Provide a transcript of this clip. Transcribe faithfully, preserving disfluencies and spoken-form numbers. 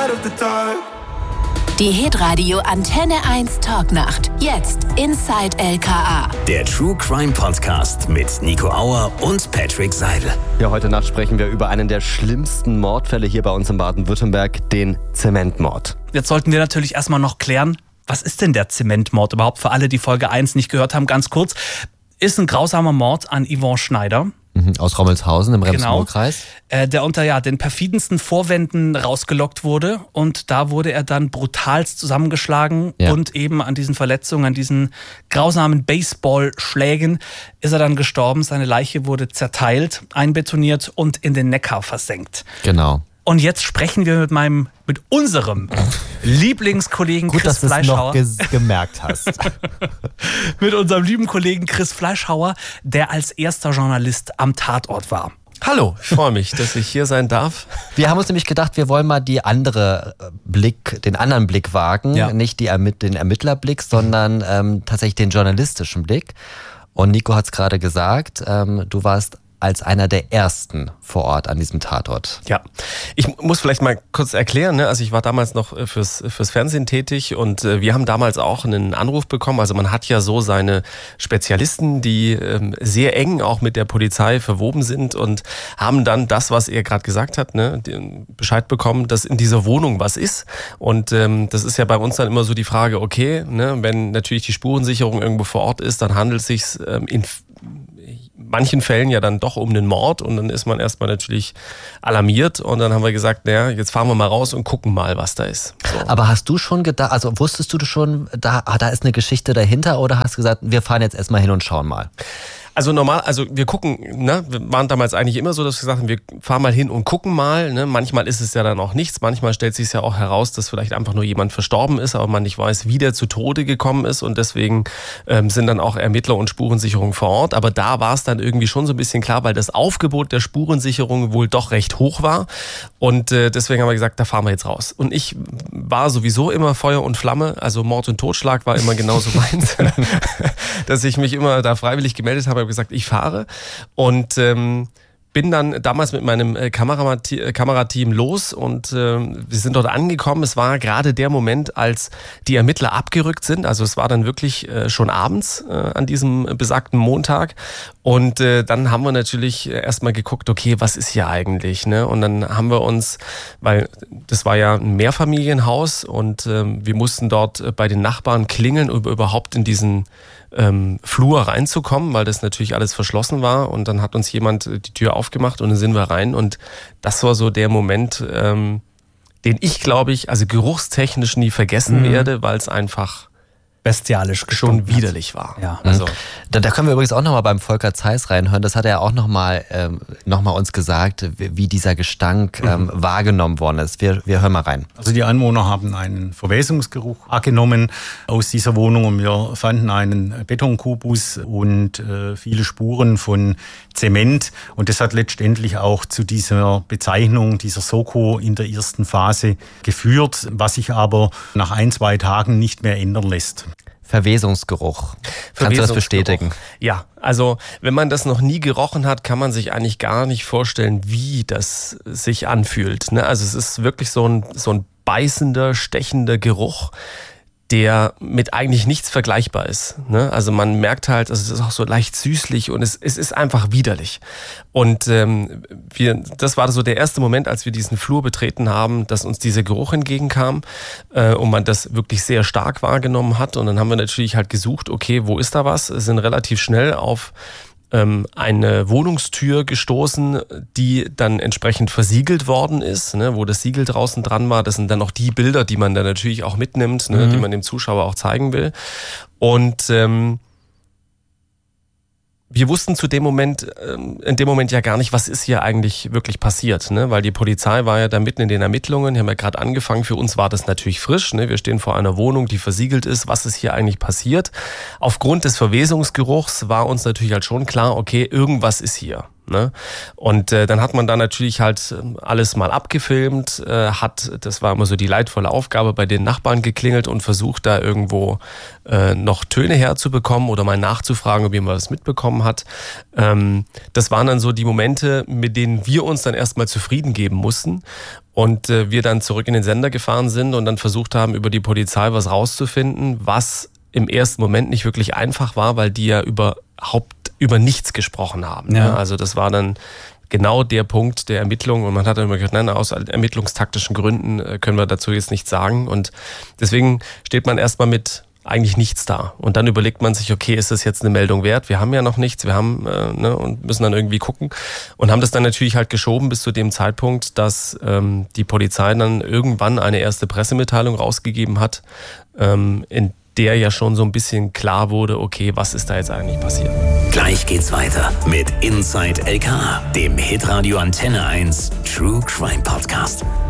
light up the dark. Die Hitradio Antenne eins Talknacht. Jetzt Inside L K A. Der True Crime Podcast mit Nico Auer und Patrick Seidel. Ja, heute Nacht sprechen wir über einen der schlimmsten Mordfälle hier bei uns in Baden-Württemberg, den Zementmord. Jetzt sollten wir natürlich erstmal noch klären, was ist denn der Zementmord überhaupt? Für alle, die Folge eins nicht gehört haben, ganz kurz. Ist ein grausamer Mord an Yvonne Schneider. Aus Rommelshausen im Rems-Murr-Kreis. Genau, äh, der unter ja, den perfidensten Vorwänden rausgelockt wurde. Und da wurde er dann brutalst zusammengeschlagen. Ja. Und eben an diesen Verletzungen, an diesen grausamen Baseballschlägen ist er dann gestorben. Seine Leiche wurde zerteilt, einbetoniert und in den Neckar versenkt. Genau. Und jetzt sprechen wir mit meinem, mit unserem Lieblingskollegen Gut, Chris dass Fleischhauer. Gut, dass du es noch gemerkt hast. Mit unserem lieben Kollegen Chris Fleischhauer, der als erster Journalist am Tatort war. Hallo, ich freue mich, dass ich hier sein darf. Wir haben uns nämlich gedacht, wir wollen mal die andere Blick, den anderen Blick wagen. Ja. Nicht die Ermitt- den Ermittlerblick, sondern ähm, tatsächlich den journalistischen Blick. Und Nico hat es gerade gesagt, ähm, du warst als einer der ersten vor Ort an diesem Tatort. Ja, ich muss vielleicht mal kurz erklären, ne? Also ich war damals noch fürs, fürs Fernsehen tätig und äh, wir haben damals auch einen Anruf bekommen. Also man hat ja so seine Spezialisten, die ähm, sehr eng auch mit der Polizei verwoben sind und haben dann das, was er gerade gesagt hat, ne, den Bescheid bekommen, dass in dieser Wohnung was ist. Und ähm, das ist ja bei uns dann immer so die Frage, okay, ne, wenn natürlich die Spurensicherung irgendwo vor Ort ist, dann handelt es sich ähm, in manchen Fällen ja dann doch um einen Mord und dann ist man erstmal natürlich alarmiert und dann haben wir gesagt, naja, jetzt fahren wir mal raus und gucken mal, was da ist. So. Aber hast du schon gedacht, also wusstest du schon, da, da ist eine Geschichte dahinter oder hast du gesagt, wir fahren jetzt erstmal hin und schauen mal? Also normal, also wir gucken, ne, wir waren damals eigentlich immer so, dass wir gesagt haben, wir fahren mal hin und gucken mal, ne, manchmal ist es ja dann auch nichts, manchmal stellt sich ja auch heraus, dass vielleicht einfach nur jemand verstorben ist, aber man nicht weiß, wie der zu Tode gekommen ist und deswegen ähm, sind dann auch Ermittler und Spurensicherung vor Ort, aber da war es dann irgendwie schon so ein bisschen klar, weil das Aufgebot der Spurensicherung wohl doch recht hoch war und äh, deswegen haben wir gesagt, da fahren wir jetzt raus. Und ich war sowieso immer Feuer und Flamme, also Mord und Totschlag war immer genauso meins, dass ich mich immer da freiwillig gemeldet habe, habe gesagt, ich fahre und ähm, bin dann damals mit meinem äh, Kamerati- Kamerateam los und äh, wir sind dort angekommen. Es war gerade der Moment, als die Ermittler abgerückt sind. Also es war dann wirklich äh, schon abends äh, an diesem besagten Montag. Und äh, dann haben wir natürlich erstmal geguckt, okay, was ist hier eigentlich? Ne? Und dann haben wir uns, weil das war ja ein Mehrfamilienhaus und äh, wir mussten dort bei den Nachbarn klingeln, um überhaupt in diesen ähm, Flur reinzukommen, weil das natürlich alles verschlossen war. Und dann hat uns jemand die Tür aufgemacht und dann sind wir rein. Und das war so der Moment, ähm, den ich, glaube ich, also geruchstechnisch nie vergessen mhm. werde, weil es einfach bestialisch schon widerlich war. Ja. Also da, da können wir übrigens auch nochmal beim Volker Zeiss reinhören. Das hat er auch nochmal ähm, noch mal uns gesagt, wie, wie dieser Gestank ähm, mhm. wahrgenommen worden ist. Wir, wir hören mal rein. Also die Anwohner haben einen Verwesungsgeruch wahrgenommen aus dieser Wohnung und wir fanden einen Betonkubus und äh, viele Spuren von Zement und das hat letztendlich auch zu dieser Bezeichnung, dieser Soko in der ersten Phase geführt, was sich aber nach ein, zwei Tagen nicht mehr ändern lässt. Verwesungsgeruch. Kannst du das bestätigen? Ja, also wenn man das noch nie gerochen hat, kann man sich eigentlich gar nicht vorstellen, wie das sich anfühlt. Also es ist wirklich so ein, so ein beißender, stechender Geruch, der mit eigentlich nichts vergleichbar ist. Also man merkt halt, also es ist auch so leicht süßlich und es, es ist einfach widerlich. Und ähm, wir, das war so der erste Moment, als wir diesen Flur betreten haben, dass uns dieser Geruch entgegenkam äh, und man das wirklich sehr stark wahrgenommen hat. Und dann haben wir natürlich halt gesucht, okay, wo ist da was? Sind relativ schnell auf eine Wohnungstür gestoßen, die dann entsprechend versiegelt worden ist, ne, wo das Siegel draußen dran war. Das sind dann auch die Bilder, die man dann natürlich auch mitnimmt, ne, mhm. die man dem Zuschauer auch zeigen will. Und ähm, wir wussten zu dem Moment, in dem Moment ja gar nicht, was ist hier eigentlich wirklich passiert, ne? Weil die Polizei war ja da mitten in den Ermittlungen, die haben ja gerade angefangen. Für uns war das natürlich frisch, ne? Wir stehen vor einer Wohnung, die versiegelt ist. Was ist hier eigentlich passiert? Aufgrund des Verwesungsgeruchs war uns natürlich halt schon klar, okay, irgendwas ist hier. Ne? Und äh, dann hat man da natürlich halt alles mal abgefilmt, äh, hat, das war immer so die leidvolle Aufgabe, bei den Nachbarn geklingelt und versucht da irgendwo äh, noch Töne herzubekommen oder mal nachzufragen, ob jemand was mitbekommen hat. Ähm, das waren dann so die Momente, mit denen wir uns dann erstmal zufrieden geben mussten. Und äh, wir dann zurück in den Sender gefahren sind und dann versucht haben, über die Polizei was rauszufinden, was im ersten Moment nicht wirklich einfach war, weil die ja überhaupt über nichts gesprochen haben. Ja. Also das war dann genau der Punkt der Ermittlung und man hat dann immer gesagt, nein, aus ermittlungstaktischen Gründen können wir dazu jetzt nichts sagen und deswegen steht man erstmal mit eigentlich nichts da. Und dann überlegt man sich, okay, ist das jetzt eine Meldung wert? Wir haben ja noch nichts, wir haben äh, ne, und müssen dann irgendwie gucken. Und haben das dann natürlich halt geschoben bis zu dem Zeitpunkt, dass ähm, die Polizei dann irgendwann eine erste Pressemitteilung rausgegeben hat, ähm, in der ja schon so ein bisschen klar wurde, okay, was ist da jetzt eigentlich passiert? Gleich geht's weiter mit Inside L K, dem Hitradio Antenne eins True Crime Podcast.